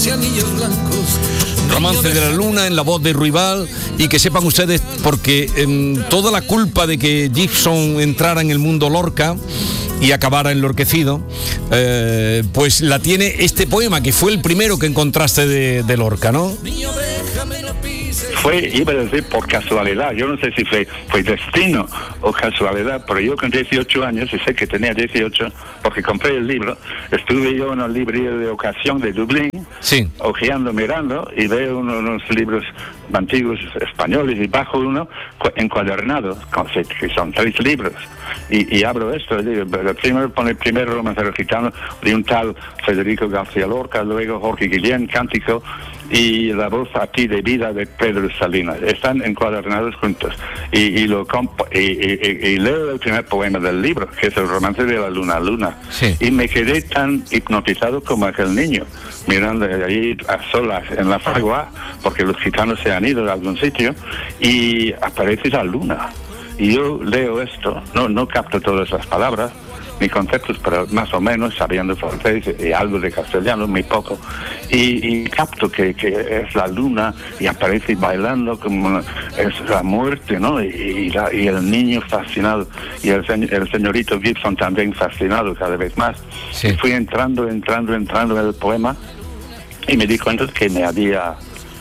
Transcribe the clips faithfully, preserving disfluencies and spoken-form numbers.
Romance de la Luna en la voz de Ruibal, y que sepan ustedes, porque eh, toda la culpa de que Gibson entrara en el mundo Lorca y acabara enloquecido, eh, pues la tiene este poema, que fue el primero que encontraste de, de Lorca, ¿no? Fue, iba a decir, por casualidad. Yo no sé si fue, fue destino o casualidad, pero yo con dieciocho años, y sé que tenía dieciocho, porque compré el libro, estuve yo en una librería de ocasión de Dublín, sí, ojeando, mirando, y veo unos, unos libros antiguos españoles, y bajo uno encuadernado, que son tres libros. Y, y abro esto, y digo, el primero pone el primer romancero gitano de un tal Federico García Lorca, luego Jorge Guillén, Cántico, y La voz a ti de vida de Pedro Salinas. Están encuadernados juntos. Y, y lo comp- y, y, y, y leo el primer poema del libro, que es el romance de la luna luna. Sí. Y me quedé tan hipnotizado como aquel niño, mirando allí a solas en la fragua, porque los gitanos se han ido a algún sitio, y aparece la luna. Y yo leo esto, no, no capto todas las palabras ni conceptos, pero más o menos, sabiendo francés y algo de castellano, muy poco, y, y capto que, que es la luna, y aparece bailando como es la muerte, ¿no? Y, y, la, y el niño fascinado, y el, el señorito Gibson también fascinado cada vez más. Sí. Y fui entrando, entrando, entrando en el poema, y me di cuenta que me había...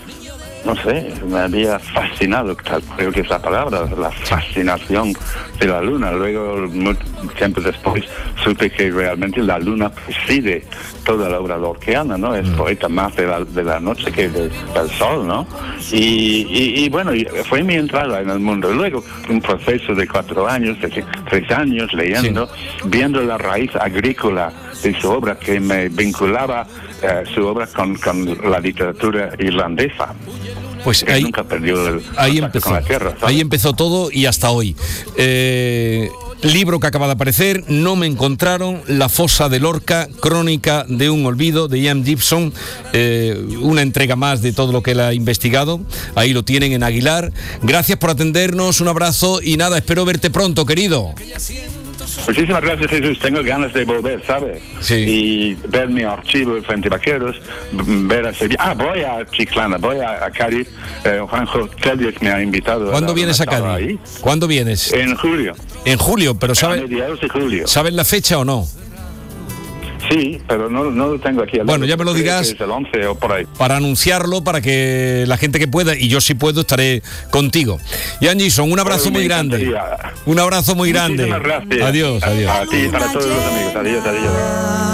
no sé, me había fascinado, creo que es la palabra, la fascinación de la luna. Luego, mucho tiempo después, supe que realmente la luna preside toda la obra lorquiana, ¿no? Es poeta más de la, de la noche que de, del sol, ¿no? Y, y, y bueno, fue mi entrada en el mundo. Luego, un proceso de cuatro años, de tres años, leyendo, sí, viendo la raíz agrícola de su obra, que me vinculaba eh, su obra con, con la literatura irlandesa. Pues ahí, nunca perdió el ahí empezó, con la tierra, ¿sabes? Ahí empezó todo y hasta hoy. Eh, libro que acaba de aparecer, No me encontraron, La fosa de Lorca, crónica de un olvido, de Ian Gibson, eh, una entrega más de todo lo que él ha investigado. Ahí lo tienen en Aguilar. Gracias por atendernos, un abrazo y nada, espero verte pronto, querido. Muchísimas gracias, Jesús. Tengo ganas de volver, ¿sabes? Sí. Y ver mi archivo de Frente Vaqueros, ver a Sevilla. Ah, voy a Chiclana, voy a, a Cádiz. Eh, Juanjo Tellez me ha invitado. ¿Cuándo a, vienes a Cádiz? Ahí. ¿Cuándo vienes? En julio. En julio, pero ¿sabes? A mediados de julio. ¿Sabes la fecha o no? Sí, pero no, no lo tengo aquí. Bueno, ya me lo dirás. Es el once o por ahí. Para anunciarlo, para que la gente que pueda, y yo si puedo, estaré contigo. Ian Gibson, un abrazo muy grande. Un abrazo muy grande. Muchísimas gracias. Adiós, adiós. A ti y para todos los amigos. Adiós, adiós.